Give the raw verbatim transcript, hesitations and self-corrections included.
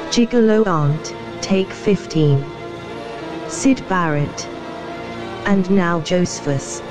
Gigolo Aunt, Take fifteen. Syd Barrett. And now Josephus.